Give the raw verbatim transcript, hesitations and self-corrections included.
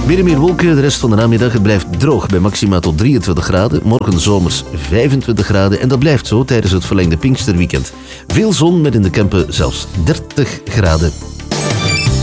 Meer en meer wolken de rest van de namiddag. Het blijft droog bij maxima tot drieëntwintig graden. Morgen zomers vijfentwintig graden. En dat blijft zo tijdens het verlengde Pinksterweekend. Veel zon met in de Kempen zelfs dertig graden.